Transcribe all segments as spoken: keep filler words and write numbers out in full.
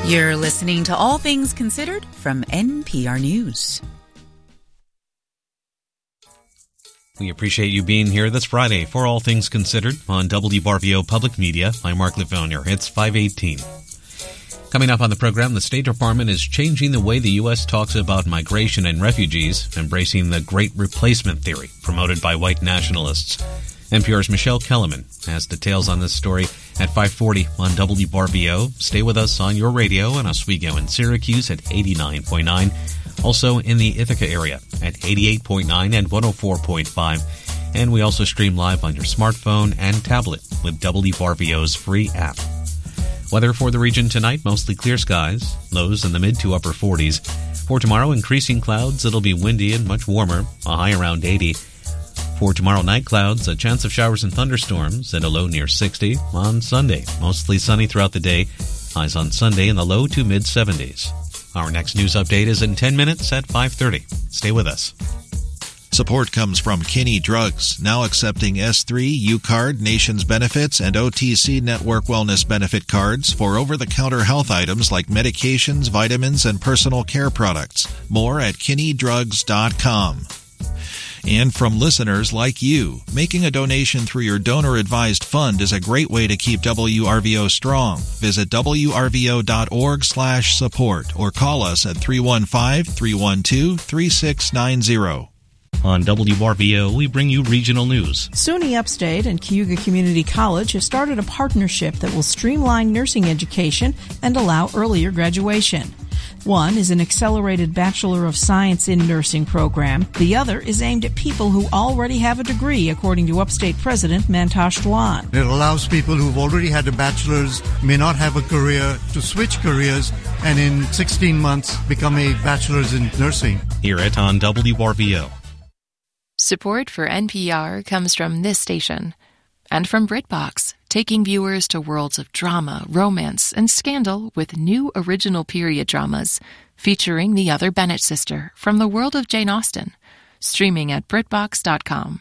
You're listening to All Things Considered from N P R News. We appreciate you being here this Friday for All Things Considered on W B R V O Public Media. I'm Mark Lefonier. It's five eighteen. Coming up on the program, the State Department is changing the way the U S talks about migration and refugees, embracing the Great Replacement theory promoted by white nationalists. N P R's Michelle Kellerman has details on this story at five forty on W B R V O. Stay with us on your radio in Oswego and Syracuse at eighty-nine point nine. Also in the Ithaca area at eighty-eight point nine and one oh four point five. And we also stream live on your smartphone and tablet with W B R V O's free app. Weather for the region tonight, mostly clear skies, lows in the mid to upper forties. For tomorrow, increasing clouds, it'll be windy and much warmer, a high around eighty. For tomorrow night, clouds, a chance of showers and thunderstorms at a low near sixty. On Sunday, mostly sunny throughout the day. Highs on Sunday in the low to mid seventies. Our next news update is in ten minutes at five thirty. Stay with us. Support comes from Kinney Drugs, now accepting S three, U-Card, Nations Benefits, and O T C Network Wellness Benefit cards for over-the-counter health items like medications, vitamins, and personal care products. More at kinney drugs dot com. And from listeners like you, making a donation through your donor-advised fund is a great way to keep W R V O strong. Visit W R V O dot org slash support or call us at three one five, three one two, three six nine zero. On W R V O, we bring you regional news. SUNY Upstate and Cayuga Community College have started a partnership that will streamline nursing education and allow earlier graduation. One is an accelerated Bachelor of Science in Nursing program. The other is aimed at people who already have a degree, according to Upstate President Mantosh Dwan. It allows people who've already had a bachelor's, may not have a career, to switch careers and in sixteen months become a bachelor's in nursing. Hear it on W R V O. Support for N P R comes from this station and from BritBox, taking viewers to worlds of drama, romance, and scandal with new original period dramas featuring the other Bennett sister from the world of Jane Austen, streaming at brit box dot com.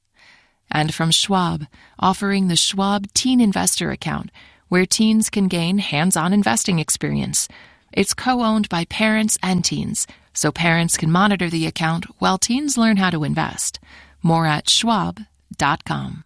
And from Schwab, offering the Schwab Teen Investor Account, where teens can gain hands-on investing experience. It's co-owned by parents and teens, so parents can monitor the account while teens learn how to invest. More at schwab dot com.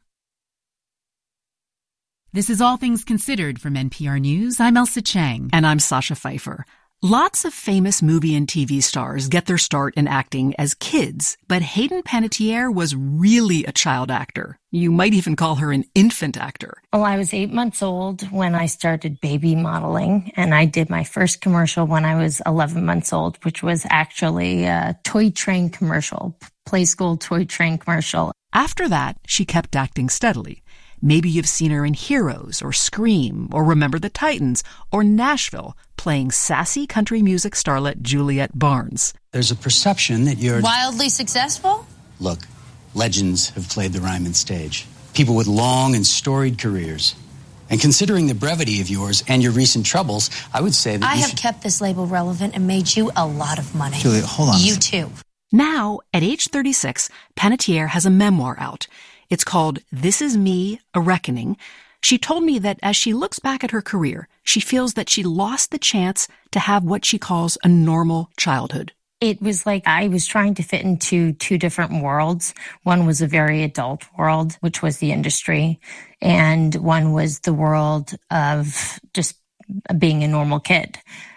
This is All Things Considered from N P R News. I'm Elsa Chang. And I'm Sasha Pfeiffer. Lots of famous movie and T V stars get their start in acting as kids, but Hayden Panettiere was really a child actor. You might even call her an infant actor. Well, I was eight months old when I started baby modeling, and I did my first commercial when I was eleven months old, which was actually a toy train commercial, play school toy train commercial. After that, she kept acting steadily. Maybe you've seen her in Heroes or Scream or Remember the Titans or Nashville playing sassy country music starlet Juliet Barnes. There's a perception that you're... wildly successful? Look, legends have played the Ryman stage. People with long and storied careers. And considering the brevity of yours and your recent troubles, I would say that I you have should... kept this label relevant and made you a lot of money. Juliet, hold on. You too. Now, at age thirty-six, Panettiere has a memoir out. It's called This Is Me, A Reckoning. She told me that as she looks back at her career, she feels that she lost the chance to have what she calls a normal childhood. It was like I was trying to fit into two different worlds. One was a very adult world, which was the industry, and one was the world of just being a normal kid,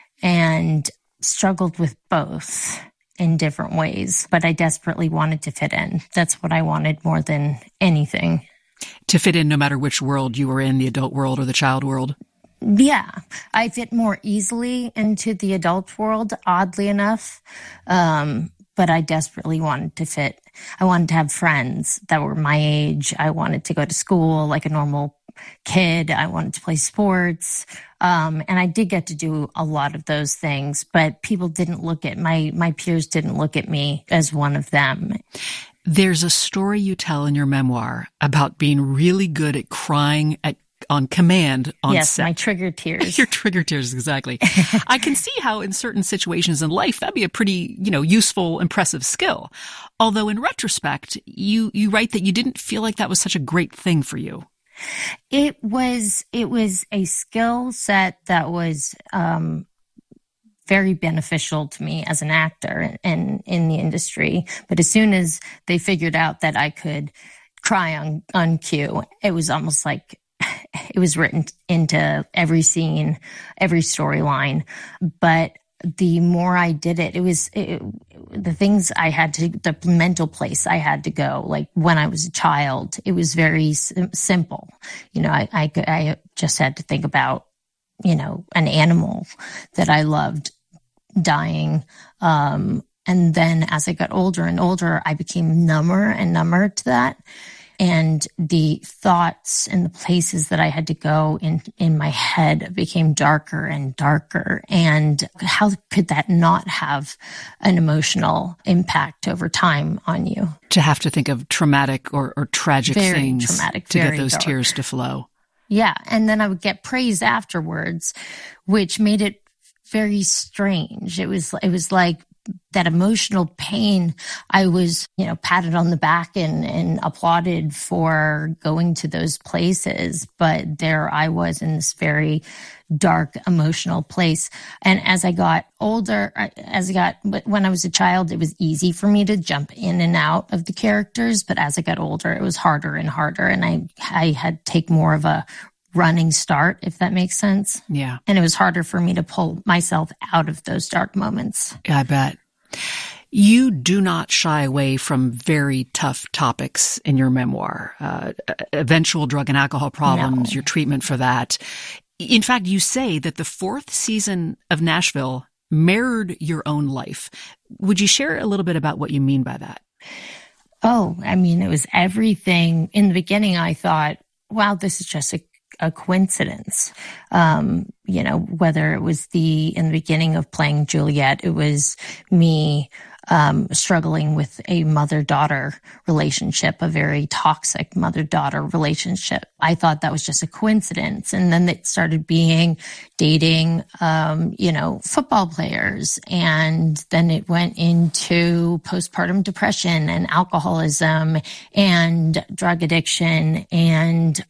and struggled with both in different ways, but I desperately wanted to fit in. That's what I wanted more than anything. To fit in no matter which world you were in, the adult world or the child world? Yeah, I fit more easily into the adult world, oddly enough, um, but I desperately wanted to fit. I wanted to have friends that were my age. I wanted to go to school like a normal kid. I wanted to play sports. Um, and I did get to do a lot of those things, but people didn't look at my, my peers didn't look at me as one of them. There's a story you tell in your memoir about being really good at crying at on command on yes, set. my trigger tears. Your trigger tears, exactly. I can see how in certain situations in life that'd be a pretty, you know, useful, impressive skill. Although in retrospect, you, you write that you didn't feel like that was such a great thing for you. It was, it was a skill set that was, um, very beneficial to me as an actor and in the industry. But as soon as they figured out that I could cry on, on cue, it was almost like it was written into every scene, every storyline. But the more I did it, it was it, the things I had to, the mental place I had to go. Like when I was a child, it was very sim- simple. You know, I, I, I just had to think about, you know, an animal that I loved dying. Um, and then as I got older and older, I became number and number to that. And the thoughts and the places that I had to go in, in my head became darker and darker. And how could that not have an emotional impact over time on you? To have to think of traumatic or, or tragic very things traumatic, to very get those dark. tears to flow. Yeah. And then I would get praise afterwards, which made it very strange. It was, it was like, that emotional pain, I was, you know, patted on the back and, and applauded for going to those places. But there I was in this very dark, emotional place. And as I got older, as I got, when I was a child, it was easy for me to jump in and out of the characters. But as I got older, it was harder and harder. And I, I had to take more of a running start, if that makes sense. Yeah. And it was harder for me to pull myself out of those dark moments. Yeah, I bet. You do not shy away from very tough topics in your memoir. Uh, eventual drug and alcohol problems, No. your treatment for that. In fact, you say that the fourth season of Nashville mirrored your own life. Would you share a little bit about what you mean by that? Oh, I mean, it was everything. In the beginning, I thought, wow, this is just a a coincidence. Um, you know, whether it was the, in the beginning of playing Juliet, it was me, um, struggling with a mother-daughter relationship, a very toxic mother-daughter relationship. I thought that was just a coincidence. And then it started being dating, um, you know, football players. And then it went into postpartum depression and alcoholism and drug addiction and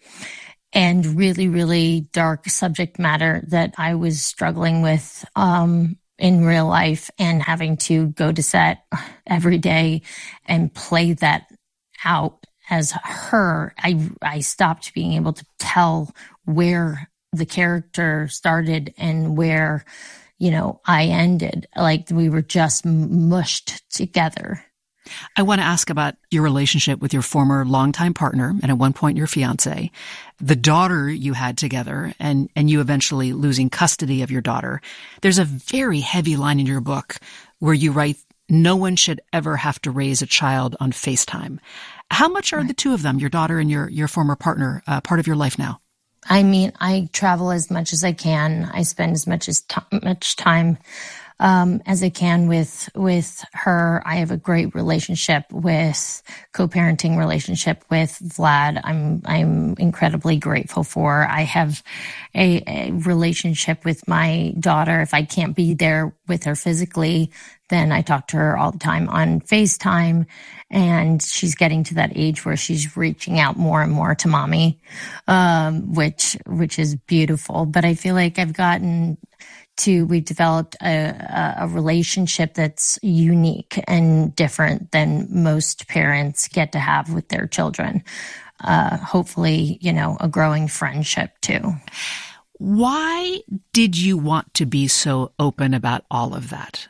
and really, really dark subject matter that I was struggling with um, in real life, and having to go to set every day and play that out as her. I I stopped being able to tell where the character started and where, you know, I ended. Like we were just mushed together. I want to ask about your relationship with your former longtime partner and at one point your fiance, the daughter you had together, and, and you eventually losing custody of your daughter. There's a very heavy line in your book where you write, no one should ever have to raise a child on FaceTime. How much are the two of them, your daughter and your, your former partner, uh, part of your life now? I mean, I travel as much as I can. I spend as much as t- much time Um, as I can with, with her. I have a great relationship with co-parenting relationship with Vlad. I'm, I'm incredibly grateful for. I have a, a relationship with my daughter. If I can't be there with her physically, then I talk to her all the time on FaceTime, and she's getting to that age where she's reaching out more and more to mommy, um, which, which is beautiful. But I feel like I've gotten to, we've developed a, a relationship that's unique and different than most parents get to have with their children. Uh, hopefully, you know, a growing friendship too. Why did you want to be so open about all of that?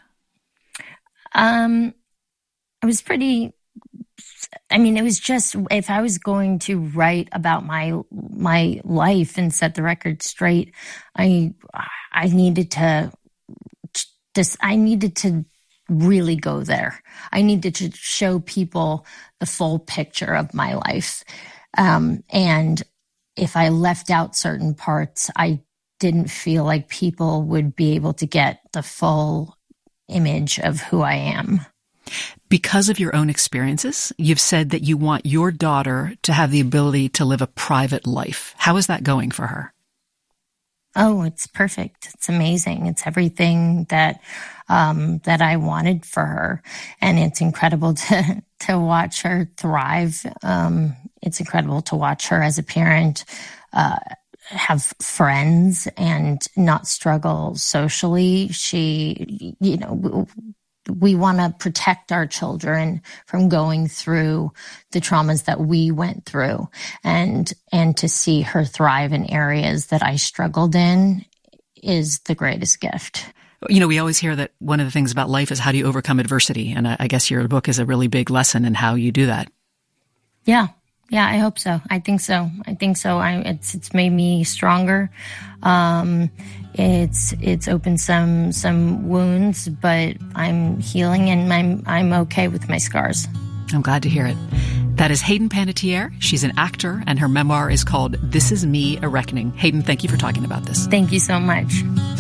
Um, I was pretty, I mean, it was just, if I was going to write about my, my life and set the record straight, I, I needed to just, I needed to really go there. I needed to show people the full picture of my life. Um, and if I left out certain parts, I didn't feel like people would be able to get the full image of who I am. Because of your own experiences, you've said that you want your daughter to have the ability to live a private life. How is that going for her? Oh, it's perfect. It's amazing. It's everything that, um, that I wanted for her. And it's incredible to, to watch her thrive. Um, it's incredible to watch her as a parent, uh, have friends and not struggle socially. She, you know, we want to protect our children from going through the traumas that we went through, and and to see her thrive in areas that I struggled in is the greatest gift. You know, we always hear that one of the things about life is how do you overcome adversity, and I, I guess your book is a really big lesson in how you do that. Yeah. Yeah, I hope so. I think so. I think so. I, it's it's made me stronger. Um, it's it's opened some some wounds, but I'm healing and I'm I'm okay with my scars. I'm glad to hear it. That is Hayden Panettiere. She's an actor, and her memoir is called This Is Me, A Reckoning. Hayden, thank you for talking about this. Thank you so much.